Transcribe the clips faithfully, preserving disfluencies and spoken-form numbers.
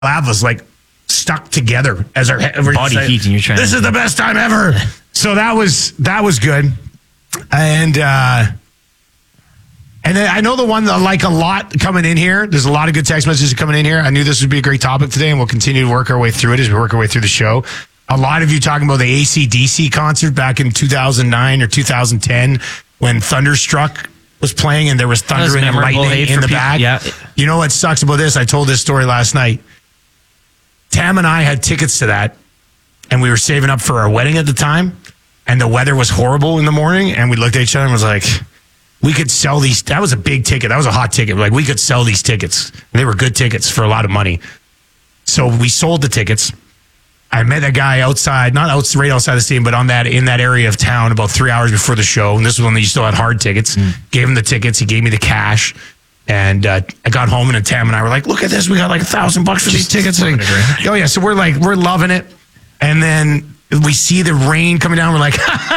lavas like stuck together as our body heat, and you're trying. This is the best time ever. So that was that was good, and uh, and then I know the one that like a lot coming in here. There's a lot of good text messages coming in here. I knew this would be a great topic today, and we'll continue to work our way through it as we work our way through the show. A lot of you talking about the A C D C concert back in two thousand nine or two thousand ten when Thunderstruck was playing and there was thunder and lightning in the back. Yeah. You know what sucks about this? I told this story last night. Tam and I had tickets to that, and we were saving up for our wedding at the time, and the weather was horrible in the morning, and we looked at each other and was like, we could sell these. That was a big ticket. That was a hot ticket. Like, we could sell these tickets. They were good tickets for a lot of money. So we sold the tickets. I met a guy outside, not out, right outside the stadium, but on that in that area of town about three hours before the show. And this was when you still had hard tickets. Mm. Gave him the tickets. He gave me the cash. And uh, I got home, and Tam and I were like, look at this. We got like a thousand bucks for these tickets. Like, oh, yeah. So we're like, we're loving it. And then we see the rain coming down. We're like,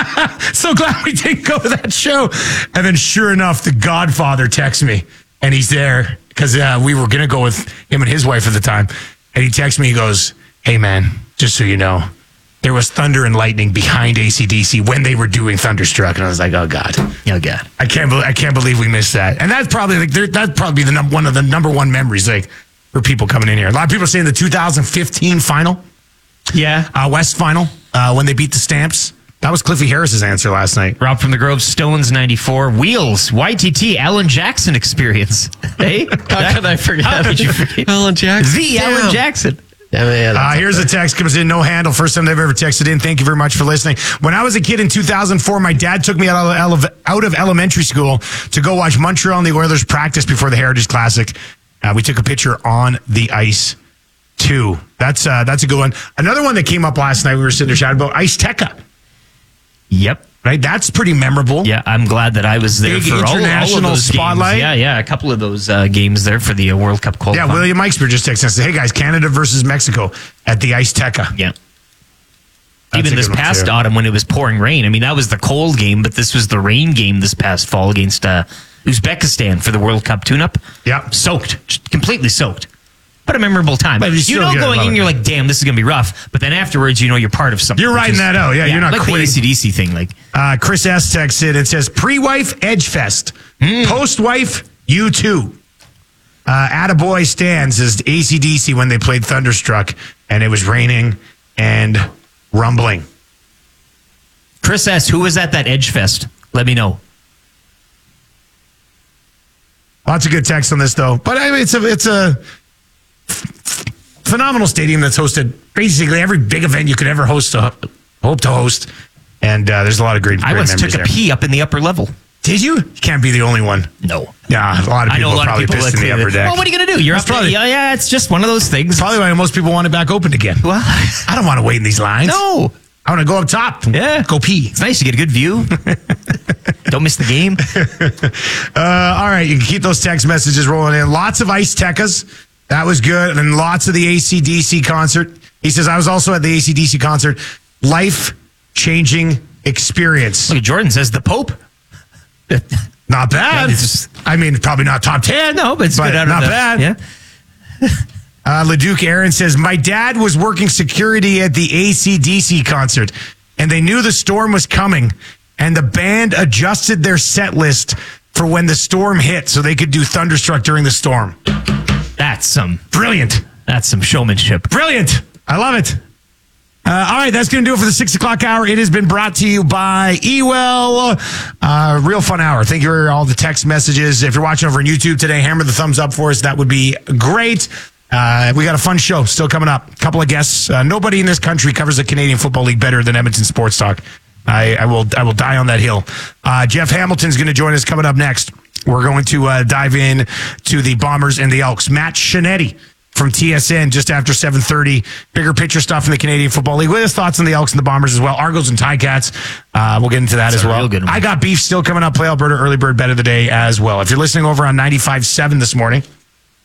so glad we didn't go to that show. And then sure enough, the Godfather texts me, and he's there because uh, we were going to go with him and his wife at the time. And he texts me, he goes, hey, man, just so you know, there was thunder and lightning behind A C D C when they were doing Thunderstruck, and I was like, "Oh God, oh God, I can't, be- I can't believe we missed that." And that's probably like that's probably the num- one of the number one memories like for people coming in here. A lot of people are saying the two thousand fifteen final, yeah, uh, West final uh, when they beat the Stamps. That was Cliffy Harris's answer last night. Rob from the Grove, Stones ninety-four, Wheels, Y T T, Alan Jackson experience. Hey, how could I forget? How could you forget Alan Jackson? The Damn. Alan Jackson. Uh, here's a text comes in, no handle. First time they've ever texted in. Thank you very much for listening. When I was a kid in two thousand four, my dad took me out of, out of elementary school to go watch Montreal and the Oilers practice before the Heritage Classic. Uh, we took a picture on the ice, too. That's uh, that's a good one. Another one that came up last night, we were sitting there chatting about Ice Teka. Yep. Right? That's pretty memorable. Yeah, I'm glad that I was there Big for all, international all of those spotlight. Games. Yeah, yeah, a couple of those uh, games there for the uh, World Cup qualifying. Yeah, William Mikesper just texted us, hey guys, Canada versus Mexico at the Ice Teka. Yeah. That's Even this past autumn when it was pouring rain. I mean, that was the cold game, but this was the rain game this past fall against uh, Uzbekistan for the World Cup tune-up. Yeah. Soaked. Just completely soaked. But a memorable time. But you know, going in, you're like, damn, this is going to be rough. But then afterwards, you know, you're part of something. You're riding that out. Yeah, yeah, you're not like quitting. The A C D C thing. Like, uh, Chris S. texted, it says, pre-wife Edge Fest. Mm. Post-wife, you too. Uh, Attaboy Stan says A C D C when they played Thunderstruck, and it was raining and rumbling. Chris S., who was at that Edge Fest? Let me know. Lots of good text on this, though. But I mean, it's a... It's a phenomenal stadium that's hosted basically every big event you could ever host to, hope to host. And uh, there's a lot of great, great I once took a there. pee up in the upper level. Did you? You can't be the only one. No. Yeah, a lot of people are probably pissed in the upper deck. Well, what are you going to do? You're That's up probably, yeah, yeah, it's just one of those things. Probably why most people want it back open again. Well, I don't want to wait in these lines. No. I want to go up top. Yeah. Go pee. It's nice to get a good view. Don't miss the game. uh, all right, you can keep those text messages rolling in. Lots of Ice Tekas. That was good. And lots of the A C D C concert. He says, I was also at the A C D C concert. Life-changing experience. Look, Jordan says the Pope. Not bad. Yeah, just, I mean, probably not top ten. No, but it's but good out not of the, bad. Yeah. uh, LeDuc Aaron says, my dad was working security at the A C D C concert, and they knew the storm was coming, and the band adjusted their set list for when the storm hit so they could do Thunderstruck during the storm. That's some brilliant. That's some showmanship. Brilliant. I love it. Uh, all right, that's going to do it for the six o'clock hour. It has been brought to you by eWell. Uh, real fun hour. Thank you for all the text messages. If you're watching over on YouTube today, hammer the thumbs up for us. That would be great. Uh, we got a fun show still coming up. A couple of guests. Uh, nobody in this country covers the Canadian Football League better than Edmonton Sports Talk. I, I will I will die on that hill. Uh, Jeff Hamilton's going to join us coming up next. We're going to uh, dive in to the Bombers and the Elks. Matt Shinetti from T S N just after seven thirty. Bigger picture stuff in the Canadian Football League with his thoughts on the Elks and the Bombers as well. Argos and Ticats. Uh, we'll get into that That's as well. I got beef still coming up. Play Alberta Early Bird Bet of the Day as well. If you're listening over on ninety-five point seven this morning,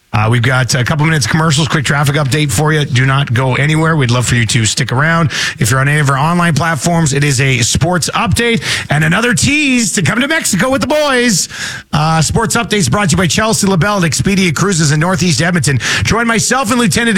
Uh, we've got a couple minutes commercials, quick traffic update for you. Do not go anywhere. We'd love for you to stick around. If you're on any of our online platforms, it is a sports update and another tease to come to Mexico with the boys. Uh, sports updates brought to you by Chelsea LaBelle at Expedia Cruises in Northeast Edmonton. Join myself and Lieutenant